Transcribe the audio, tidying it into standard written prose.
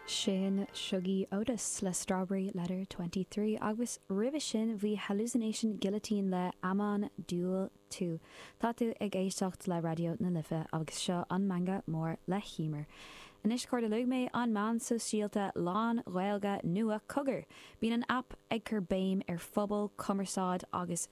Sin Shuggy Otis le Strawberry Letter 23 agus ribh sin bhí Hallucination Guillotine le Amon Duel 2. Tá tú ag éisteacht le radio na Lifa agus seo an manga mór le hímar. Inis chuir de luigh an man so síalta lán Gaeilge nua cogur. Bhín an app ag gur béim ar phobal, cumarsáid agus